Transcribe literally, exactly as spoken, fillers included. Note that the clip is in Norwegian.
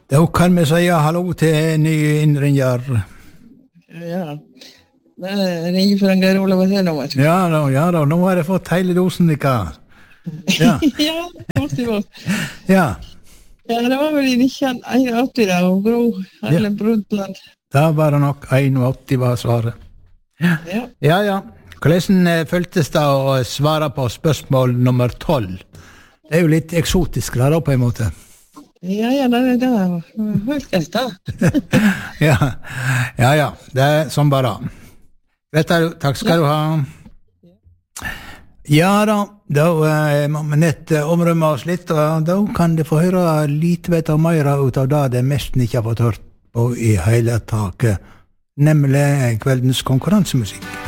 Da kan vi si hallo til nye innringer. Ja, det ringer for en Geir Olav og nummer. Ja da, ja da, nå har jeg fått hele dosen ikka. Ja, ja, det var ja. Ja, det var vel i nitten åtti da, og Gro, Erlend Brundtland. Da var det nok åtti var svaret. Ja, Ja. ja. ja. Hvordan eh, føltes det å svare på spørsmål nummer tolv? Det er jo litt eksotisk da, da på en måte. Ja, ja, det er det. Hørtes da. Ja, ja, ja. Det er sånn bare. Greit, takk skal du ha. Ja da, da eh, må vi nett eh, omrømme oss litt, og da kan du få høre litt vet og mer ut av det det mest ikke har fått hørt på i hele taket, nemlig kveldens konkurransemusikk.